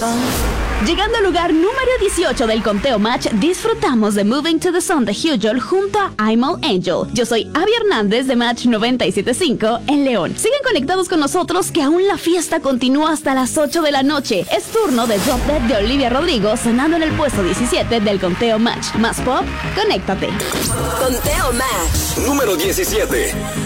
Llegando al lugar número 18 del conteo Match, disfrutamos de Moving to the Sun de Hugh Joel junto a I'm All Angel. Yo soy Abby Hernández de Match 97.5 en León. Siguen conectados con nosotros que aún la fiesta continúa hasta las 8 de la noche. Es turno de Drop Dead de Olivia Rodrigo sonando en el puesto 17 del conteo Match. Más pop, conéctate. Conteo Match número 17.